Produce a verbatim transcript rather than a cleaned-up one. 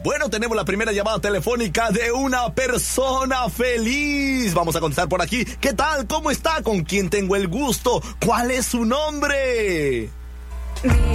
Bueno, tenemos la primera llamada telefónica de una persona feliz. Vamos a contestar por aquí. ¿Qué tal? ¿Cómo está? ¿Con quién tengo el gusto? ¿Cuál es su nombre? Mi